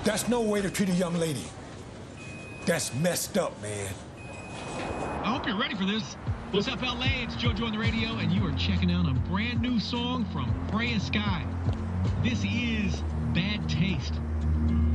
That's no way to treat a young lady. That's messed up, man. I hope you're ready for this. What's up, LA? It's JoJo on the radio, and you are checking out a brand new song from Freya Sky. This is Bad Taste.